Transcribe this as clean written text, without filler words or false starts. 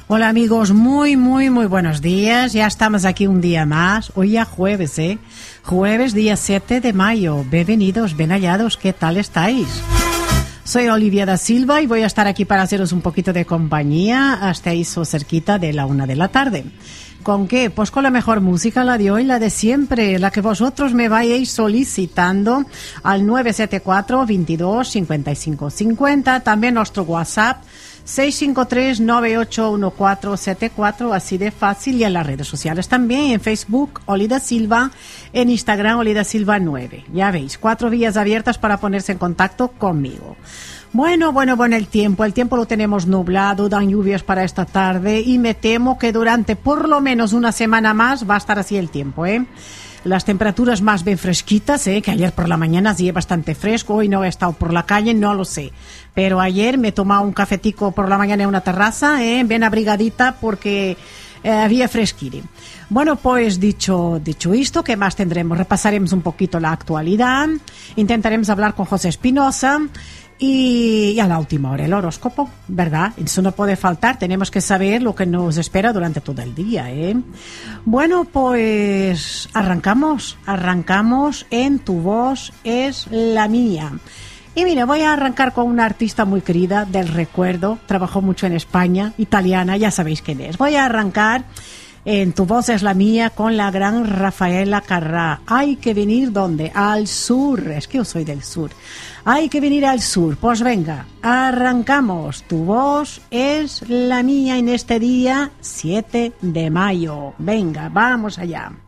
Hola amigos, muy buenos días. Ya estamos aquí un día más. Hoy ya jueves, ¿eh? Jueves día 7 de mayo. Bienvenidos, bien hallados. ¿Qué tal estáis? Soy Olivia da Silva y voy a estar aquí para haceros un poquito de compañía hasta eso cerquita de la 1 de la tarde. ¿Con qué? Pues con la mejor música, la de hoy, la de siempre, la que vosotros me vayáis solicitando al 974 22 55 50, también nuestro WhatsApp 653-981474, así de fácil, y en las redes sociales también, en Facebook, Oli da Silva, en Instagram, Oli da Silva 9. Ya veis, 4 vías abiertas para ponerse en contacto conmigo. Bueno, el tiempo lo tenemos nublado, dan lluvias para esta tarde y me temo que durante por lo menos una semana más va a estar así el tiempo, ¿eh? Las temperaturas más bien fresquitas, que ayer por la mañana sí bastante fresco, hoy no he estado por la calle, no lo sé. Pero ayer me he tomado un cafetico por la mañana en una terraza, bien abrigadita porque había fresquiri. Bueno, pues dicho esto, ¿qué más tendremos? Repasaremos un poquito la actualidad, intentaremos hablar con José Espinosa. Y a la última hora el horóscopo, ¿verdad? Eso no puede faltar, tenemos que saber lo que nos espera durante todo el día, ¿eh? Bueno, pues arrancamos en Tu Voz es la Mía. Y mira, voy a arrancar con una artista muy querida del recuerdo, trabajó mucho en España, italiana, ya sabéis quién es. Voy a arrancar en Tu Voz es la Mía con la gran Rafaela Carrà. Hay que venir, ¿dónde? Al sur, es que yo soy del sur. Hay que venir al sur. Pues venga, arrancamos. Tu voz es la mía en este día 7 de mayo. Venga, vamos allá.